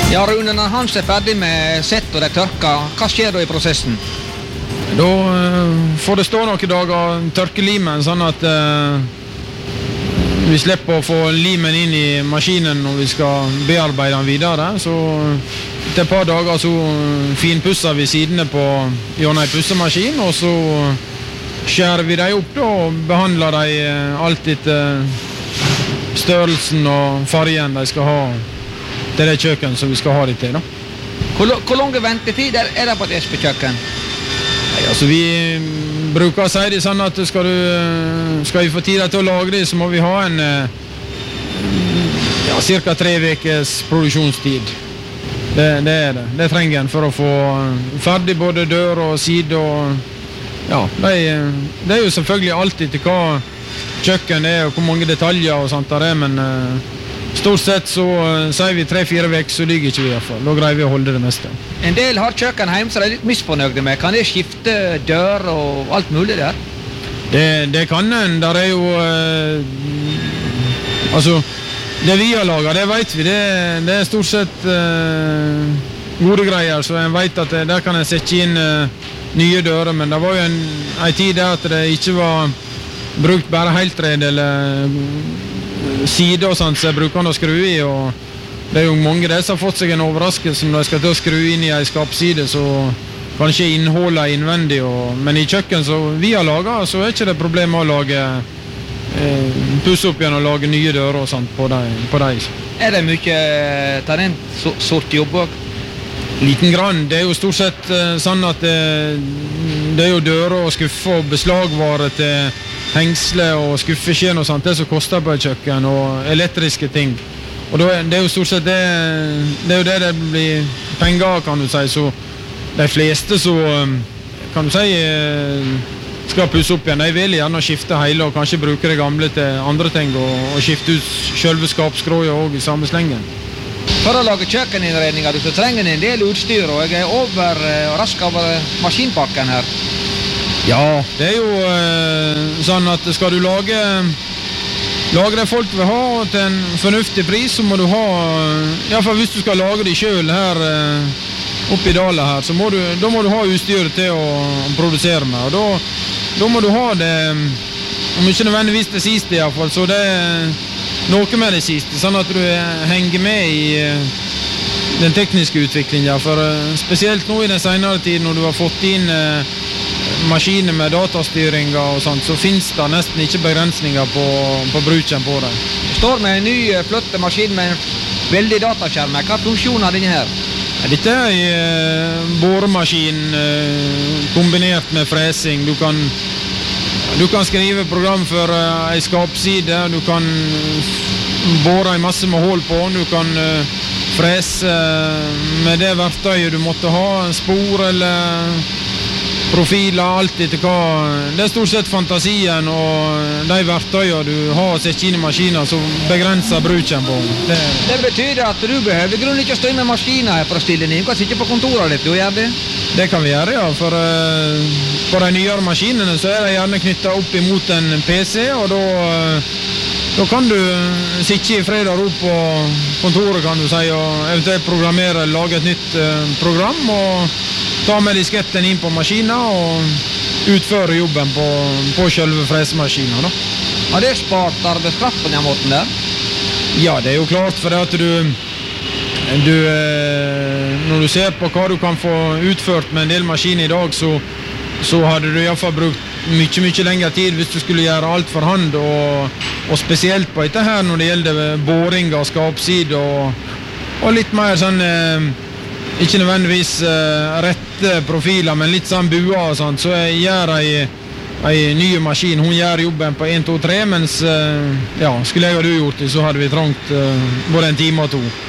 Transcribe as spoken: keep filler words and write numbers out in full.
Ja, Rune, når Hans er ferdig med sett og det tørker, hva skjer da i prosessen? Da uh, får det stå noen dager tørke limen, sånn at uh, vi slipper å få limen inn i maskinen når vi skal bearbeide den videre. Så etter et par dager så finpusser vi sidene på gjennom en pussemaskin, og så skjærer vi dem opp da, og behandler dem alt etter størrelsen og fargen de skal ha. Det er det kjøkken som vi skal ha det til da. Hvor, hvor lange ventetid er det på et Espe-kjøkken? Nei, altså vi bruker å si det sånn at skal, du, skal vi få tid til å lage det, så må vi ha en ja, cirka tre ukers produksjonstid. Det, det er det. Det trenger en for å få ferdig både dør og side og ja, det er, det er jo selvfølgelig alltid til hva kjøkken er og hvor mange detaljer og sånt der er, men stort sett så uh, sier vi tre-fire vekk, så ligger ikke vi i hvert fall. Da greier vi å holde det meste. En del har kjøkken hjemme, så de er litt misfornøyde med. Kan det skifte dør og alt mulig der? Det, det kan en. Der er jo... Uh, altså, det vi har laget, det vet vi. Det, det er stort sett uh, gode greier, så en vet at det, der kan en sette inn uh, nye dører. Men det var jo en, en tid der at det ikke var brukt bare heltred eller... side og sånt, så jeg bruker den å skru i, og det er jo mange der som har fått seg en overraskelse når de skal til å skru inn i en skapside, så kanskje innholdet innvendig, og, men i kjøkken som vi har laget, så er ikke det problem å lage eh, pusse opp igjen og lage nye dører og sånt på dem. På dem. Er det mye talent, sort jobb også? Liten grann. Det er jo stort sett eh, sånn at det, det er jo dører og skuffer og beslagvarer til hengsle og skuffeskjen og sånt, det som koster på et kjøkken, og elektriske ting. Og da, det er jo stort sett det, det er jo det det blir penger, kan du si, så de fleste så, kan du si, skal pusse opp igjen. De vil gjerne skifte hele og kanskje bruke det gamle til andre ting, og, og skifte ut selve skapskroja også i samme slengen. For å lage kjøkkeninnredninger, du trenger en del utstyr, og jeg er over og rask over maskinpakken her. Ja, det er jo eh, sånn at skal du lage, lage det folk vil ha til en fornuftig pris, så må du ha, i hvert fall hvis du skal lage det selv her eh, oppe i Dala her, så må du, da må du ha utstyret til å produsere med, og da, da må du ha det, om ikke nødvendigvis det siste i hvert fall, så det er noe med det siste, sånn at du henger med i eh, den tekniske utviklingen, for eh, spesielt nå i den senere tiden når du har fått inn eh, maskiner med datastyring og sånt, så finnes det nesten ikke begrensninger på, på bruken på det. Det står med en ny flotte maskin med en veldig dataskjerm. Hva funksjon har denne her? Dette er en boremaskin kombinert med fresing. Du kan, du kan skrive program for en skapside, du kan bore en masse med hål på, du kan frese med det verktøyet du måtte ha, spor eller profiler, alt etter hva. Det er stort sett fantasien og de verktøyene du har å sette inn i maskiner som begrenser bruken på. Det, det betyr at du behøver grunn ikke å stå med maskiner her for å stille den inn. Du kan sitte på kontoret ditt, du gjør det? Det kan vi gjøre, ja. For uh, på de nyere maskinene så er de gjerne knyttet opp imot en P C, og da, uh, da kan du sitte i fred og ro på kontoret, kan du si, og eventuelt programmere, lage et nytt uh, program, og ta med disketten inn på maskinen og utføre jobben på, på selve fresemaskinen. Da. Har det spart arbeidskraft på den måten der? Ja, det er jo klart, for det at du, du når du ser på hva du kan få utført med en del maskiner i dag, så, så hadde du i hvert fall brukt mye, mye lengre tid hvis du skulle gjøre alt for hand, og, og spesielt på dette her når det gjelder boring av skapsid og, og litt mer sånn ikke nødvendigvis uh, rette profiler, men litt sånn bua og sånt, så jeg gjør ei, ei ny maskin, hun gjør jobben på en, to, tre, mens uh, ja, skulle jeg og du gjort det, så hadde vi trangt uh, både en time og to.